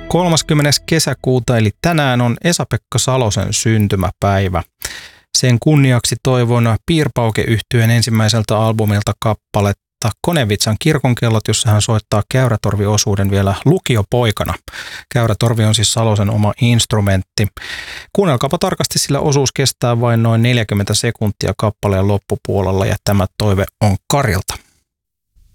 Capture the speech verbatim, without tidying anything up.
kolmaskymmenes kesäkuuta eli tänään on Esa-Pekka Salosen syntymäpäivä. Sen kunniaksi toivon Piirpauke-yhtyeen ensimmäiseltä albumilta kappaletta Konevitsan kirkonkellot, jossa hän soittaa käyrätorviosuuden vielä lukiopoikana. Käyrätorvi on siis Salosen oma instrumentti. Kuunnelkaapa tarkasti, sillä osuus kestää vain noin neljäkymmentä sekuntia kappaleen loppupuolella ja tämä toive on Karilta.